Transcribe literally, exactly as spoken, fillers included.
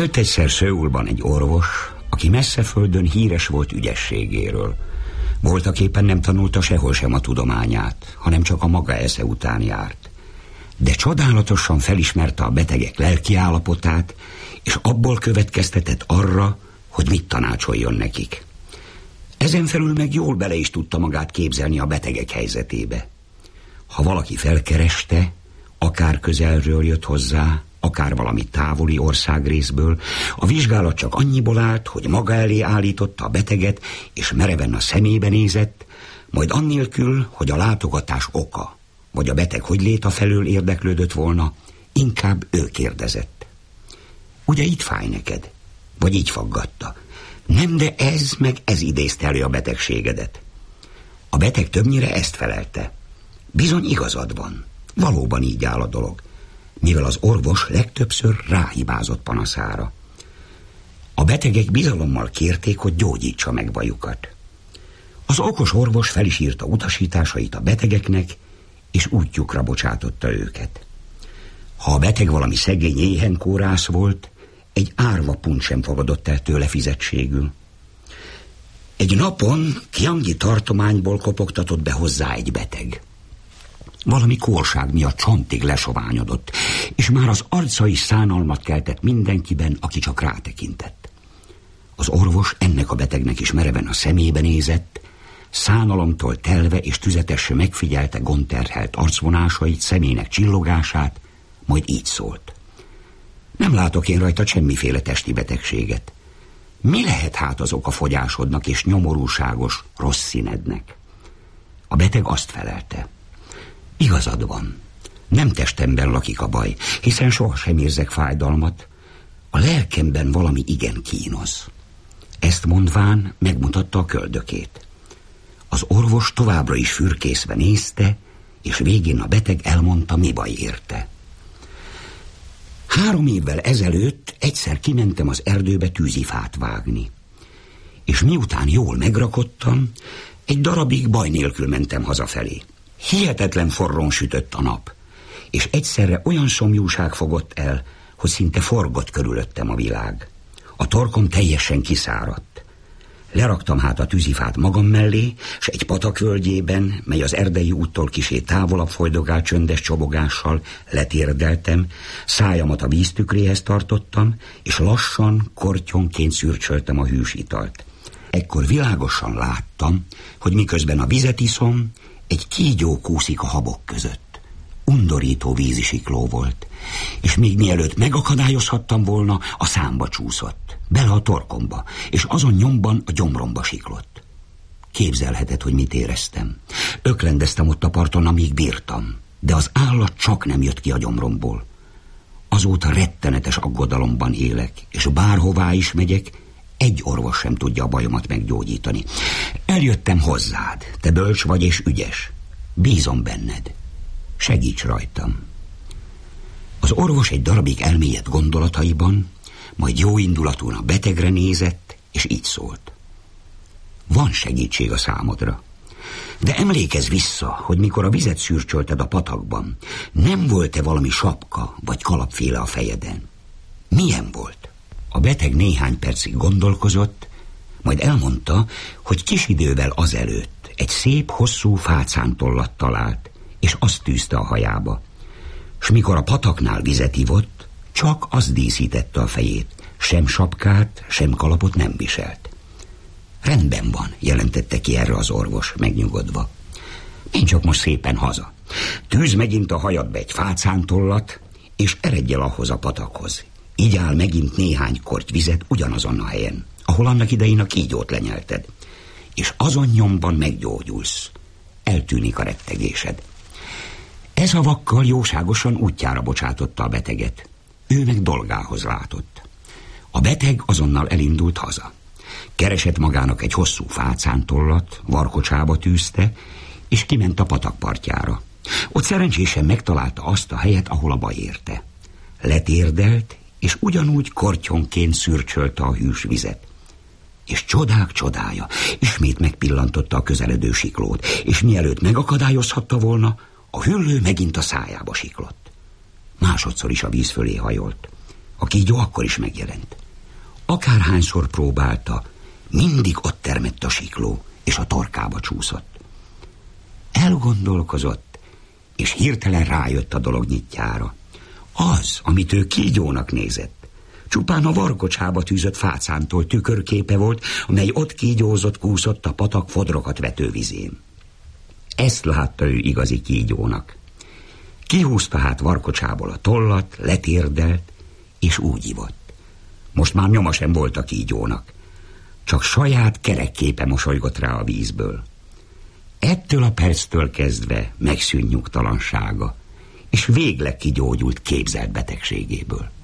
Élt egyszer Szöulban egy orvos, aki messze földön híres volt ügyességéről. Voltaképpen nem tanulta sehol sem a tudományát, hanem csak a maga esze után járt. De csodálatosan felismerte a betegek lelki állapotát, és abból következtetett arra, hogy mit tanácsoljon nekik. Ezen felül meg jól bele is tudta magát képzelni a betegek helyzetébe. Ha valaki felkereste, akár közelről jött hozzá, akár valami távoli országrészből, a vizsgálat csak annyiból állt, hogy maga elé állította a beteget, és mereven a szemébe nézett, majd annélkül, hogy a látogatás oka, vagy a beteg hogy léta felől érdeklődött volna, inkább ő kérdezett. Ugye itt fáj neked? Vagy így faggatta? Nem, de ez meg ez idézte elő a betegségedet. A beteg többnyire ezt felelte. Bizony igazad van, valóban így áll a dolog, mivel az orvos legtöbbször ráhibázott panaszára. A betegek bizalommal kérték, hogy gyógyítsa meg bajukat. Az okos orvos fel is írta utasításait a betegeknek, és útjukra bocsátotta őket. Ha a beteg valami szegény éhenkórász volt, egy árva punt sem fogadott el tőle fizetségül. Egy napon Kiangi tartományból kopogtatott be hozzá egy beteg. Valami kórság miatt csontig lesoványodott, és már az arca is szánalmat keltett mindenkiben, aki csak rátekintett. Az orvos ennek a betegnek is mereven a szemébe nézett, szánalomtól telve és tüzetesen megfigyelte gondterhelt arcvonásait, szemének csillogását, majd így szólt. Nem látok én rajta semmiféle testi betegséget. Mi lehet hát az oka fogyásodnak és nyomorúságos rossz színednek? A beteg azt felelte. Igazad van, nem testemben lakik a baj, hiszen sohasem érzek fájdalmat. A lelkemben valami igen kínoz. Ezt mondván megmutatta a köldökét. Az orvos továbbra is fürkészve nézte, és végén a beteg elmondta, mi baj érte. Három évvel ezelőtt egyszer kimentem az erdőbe tűzifát vágni. És miután jól megrakottam, egy darabig baj nélkül mentem hazafelé. Hihetetlen forrón sütött a nap, és egyszerre olyan szomjúság fogott el, hogy szinte forgott körülöttem a világ. A torkom teljesen kiszáradt. Leraktam hát a tűzifát magam mellé, s egy patak völgyében, mely az erdei úttól kisé távolabb folydogált csöndes csobogással, letérdeltem, szájamat a víztükréhez tartottam, és lassan, kortyonként szürcsöltem a hűs italt. Ekkor világosan láttam, hogy miközben a vizet iszom, egy kígyó kúszik a habok között. Undorító vízisikló volt, és még mielőtt megakadályozhattam volna, a számba csúszott, bele a torkomba, és azon nyomban a gyomromba siklott. Képzelheted, hogy mit éreztem. Öklendeztem ott a parton, amíg bírtam, de az állat csak nem jött ki a gyomromból. Azóta rettenetes aggodalomban élek, és bárhová is megyek, egy orvos sem tudja a bajomat meggyógyítani. Eljöttem hozzád, te bölcs vagy és ügyes. Bízom benned. Segíts rajtam. Az orvos egy darabig elmélyedt gondolataiban, majd jóindulatúan a betegre nézett, és így szólt. Van segítség a számodra. De emlékezz vissza, hogy mikor a vizet szürcsölted a patakban, nem volt-e valami sapka vagy kalapféle a fejeden? Milyen volt? A beteg néhány percig gondolkozott, majd elmondta, hogy kis idővel azelőtt egy szép, hosszú fácántollat talált, és azt tűzte a hajába. S mikor a pataknál vizet ivott, csak az díszítette a fejét, sem sapkát, sem kalapot nem viselt. Rendben van, jelentette ki erre az orvos, megnyugodva. Én csak most szépen haza. Tűz megint a hajadba egy fácántollat, és eredj el ahhoz a patakhoz. Így áll megint néhány korty vizet ugyanazon a helyen, ahol annak idején a kígyót lenyelted. És azon nyomban meggyógyulsz. Eltűnik a rettegésed. E szavakkal jóságosan útjára bocsátotta a beteget. Ő meg dolgához látott. A beteg azonnal elindult haza. Keresett magának egy hosszú fácántollat, varkocsába tűzte, és kiment a patak partjára. Ott szerencsésen megtalálta azt a helyet, ahol a baj érte. Letérdelt, és ugyanúgy kortyonként szürcsölte a hűs vizet. És csodák csodája, ismét megpillantotta a közeledő siklót, és mielőtt megakadályozhatta volna, a hüllő megint a szájába siklott. Másodszor is a víz fölé hajolt. A kígyó akkor is megjelent. Akárhányszor próbálta, mindig ott termett a sikló, és a torkába csúszott. Elgondolkozott, és hirtelen rájött a dolog nyitjára. Az, amit ő kígyónak nézett, csupán a varkocsába tűzött fácántól tükörképe volt, amely ott kígyózott, kúszott a patak fodrokat vető vizén. Ezt látta ő igazi kígyónak. Kihúzta hát varkocsából a tollat, letérdelt, és úgy ivott. Most már nyoma sem volt a kígyónak, csak saját kerekképe mosolygott rá a vízből. Ettől a perctől kezdve megszűnt nyugtalansága, és végleg kigyógyult képzelt betegségéből.